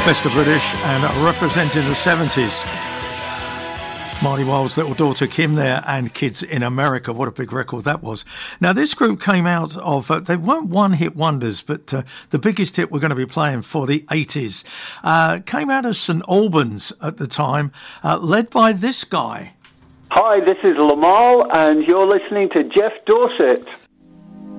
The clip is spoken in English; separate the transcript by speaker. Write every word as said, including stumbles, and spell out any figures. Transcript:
Speaker 1: Mister British and representing the seventies. Marty Wilde's little daughter Kim there and Kids in America. What a big record that was. Now, this group came out of, uh, they weren't one-hit wonders, but uh, the biggest hit we're going to be playing for the eighties. Uh, came out of St Albans at the time, uh, led by this guy.
Speaker 2: Hi, this is Lamal, and you're listening to Jeff Dorset.